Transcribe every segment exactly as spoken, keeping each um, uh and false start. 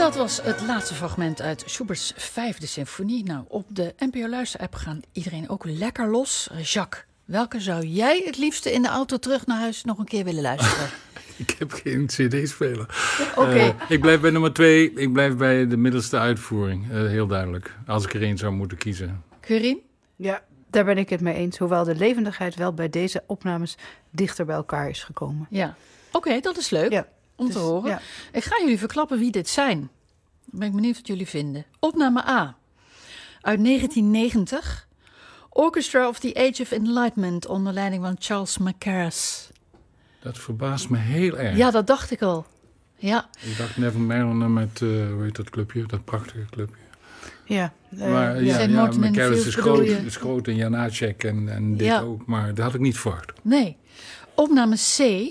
Dat was het laatste fragment uit Schubert's vijfde symfonie. Nou, op de N P O Luisterapp gaan iedereen ook lekker los. Jacques, welke zou jij het liefste in de auto terug naar huis nog een keer willen luisteren? Ik heb geen cd-speler. Oké. Okay. Uh, ik blijf bij nummer twee. Ik blijf bij de middelste uitvoering. Uh, heel duidelijk. Als ik er één zou moeten kiezen. Querine? Ja, daar ben ik het mee eens. Hoewel de levendigheid wel bij deze opnames dichter bij elkaar is gekomen. Ja. Oké, okay, dat is leuk. Ja. Om dus, te horen. Ja. Ik ga jullie verklappen wie dit zijn. Dan ben ik benieuwd wat jullie vinden. Opname A. Uit negentien negentig. Orchestra of the Age of Enlightenment onder leiding van Charles Mackerras. Dat verbaast me heel erg. Ja, dat dacht ik al. Ja. Ik dacht Neville Mariner met, uh, hoe heet dat clubje? Dat prachtige clubje. Ja. Uh, maar ja, ja, ja Mackerras is groot, is groot en Janacek en, en dit ja. ook. Maar dat had ik niet verwacht. Nee. Opname C.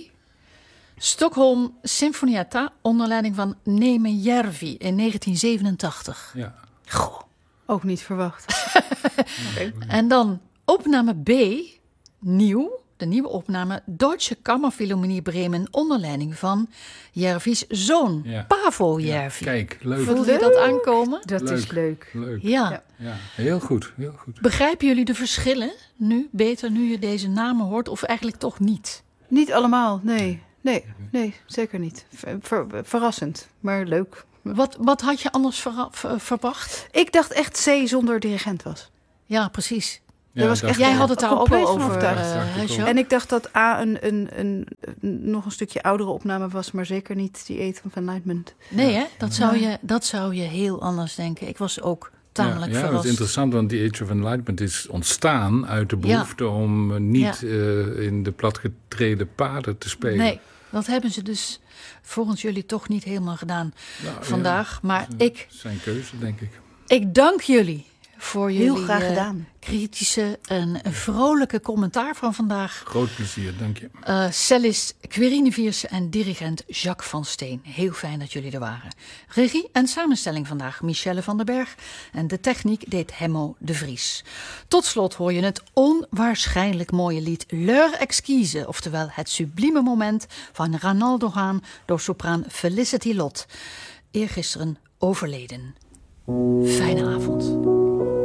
Stockholm Sinfonietta onder leiding van Neeme Järvi in negentien zevenentachtig. Ja. Goh, ook niet verwacht. Okay. En dan opname B, nieuw, de nieuwe opname Deutsche Kammerphilharmonie Bremen onder leiding van Järvi's zoon, ja. Paavo Järvi. Ja, kijk, leuk. Voelde je dat aankomen? Dat leuk, is leuk. leuk. Ja. ja. ja. Heel goed, heel goed. Begrijpen jullie de verschillen nu, beter nu je deze namen hoort, of eigenlijk toch niet? Niet allemaal, nee. Nee, nee, zeker niet. Ver, ver, verrassend, maar leuk. Wat, wat had je anders ver, ver, verwacht? Ik dacht echt C zonder dirigent was. Ja, precies. Ja, was echt, jij had het daar ook al over. Uh, en ik dacht dat A een, een, een, een, nog een stukje oudere opname was, maar zeker niet die Age of Enlightenment. Nee, hè? Dat, zou je, dat zou je heel anders denken. Ik was ook tamelijk ja, ja, verrast. dat is interessant, want die Age of Enlightenment is ontstaan uit de behoefte ja. om uh, niet ja. uh, in de platgetreden paden te spelen. Nee. Dat hebben ze dus volgens jullie toch niet helemaal gedaan nou, vandaag. Ja, maar zijn, ik... Zijn keuze, denk ik. Ik dank jullie voor Heel jullie graag gedaan. Uh, kritische en vrolijke commentaar van vandaag. Groot plezier, dank je. Uh, cellist Querine Viersen en dirigent Jacques van Steen. Heel fijn dat jullie er waren. Regie en samenstelling vandaag Michelle van den Berg. En de techniek deed Hemmo de Vries. Tot slot hoor je het onwaarschijnlijk mooie lied L'heure exquise. Oftewel het sublieme moment van Ranaldo Haan door sopraan Felicity Lott. Eergisteren overleden. Fijne avond.